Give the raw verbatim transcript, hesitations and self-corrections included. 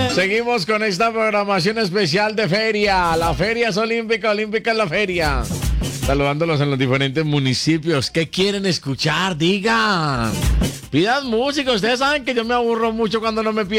Seguimos con esta programación especial de feria. La feria es olímpica, olímpica es la feria. Saludándolos en los diferentes municipios. ¿Qué quieren escuchar? Digan. Pidan música. Ustedes saben que yo me aburro mucho cuando no me piden